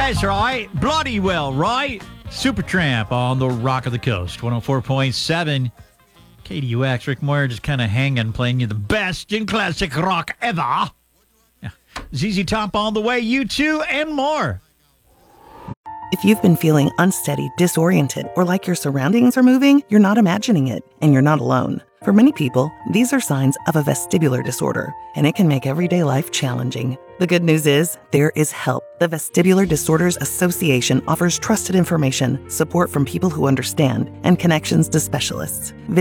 That's right. Bloody well, right? Supertramp on the Rock of the Coast. 104.7 KDUX. Rick Moyer just kind of hanging, playing you the best in classic rock ever. Yeah. ZZ Top on the way, U2, and more. If you've been feeling unsteady, disoriented, or like your surroundings are moving, you're not imagining it, and you're not alone. For many people, these are signs of a vestibular disorder, and it can make everyday life challenging. The good news is, there is help. The Vestibular Disorders Association offers trusted information, support from people who understand, and connections to specialists.